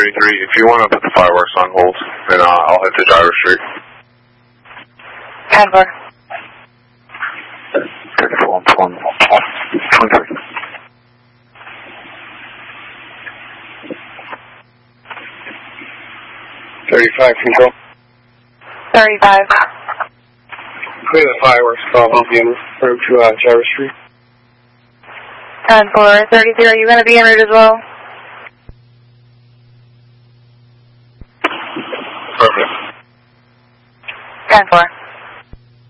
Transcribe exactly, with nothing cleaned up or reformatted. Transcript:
thirty-three, if you want to put the fireworks on hold, then uh, I'll head to Gyro Street. ten four. thirty-four, twenty-three. thirty-five, control. thirty-five. Clear the fireworks call on the road to uh, Gyro Street. ten four. thirty-three, are you going to be en route as well? Perfect. ten four.